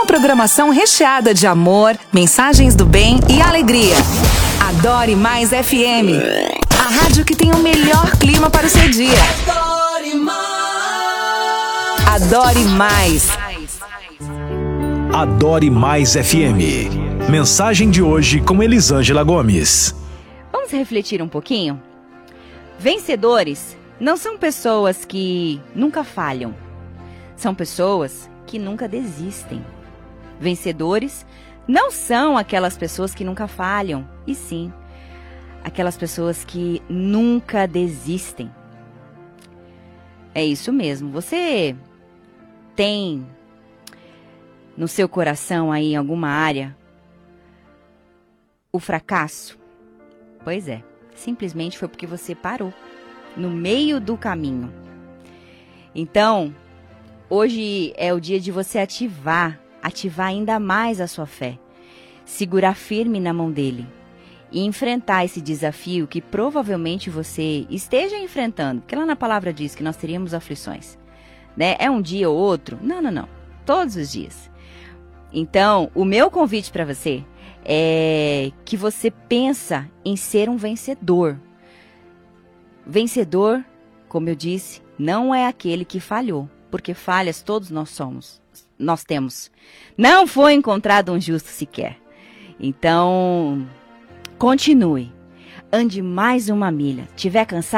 Uma programação recheada de amor, mensagens do bem e alegria. Adore Mais FM. A rádio que tem o melhor clima para o seu dia. Adore Mais. Adore Mais. Adore Mais FM. Mensagem de hoje com Elisângela Gomes. Vamos refletir um pouquinho? Vencedores não são pessoas que nunca falham. São pessoas que nunca desistem. Vencedores não são aquelas pessoas que nunca falham, e sim aquelas pessoas que nunca desistem. É isso mesmo. Você tem no seu coração aí, em alguma área, o fracasso? Pois é, simplesmente foi porque você parou no meio do caminho. Então, hoje é o dia de você ativar ainda mais a sua fé, segurar firme na mão dele e enfrentar esse desafio que provavelmente você esteja enfrentando, porque lá na palavra diz que nós teríamos aflições, né? É um dia ou outro? Não, todos os dias. Então, o meu convite para você é que você pensa em ser um vencedor. Vencedor, como eu disse, não é aquele que falhou, porque falhas todos nós temos. Não foi encontrado um justo sequer. Então, continue. Ande mais uma milha. Tiver cansado?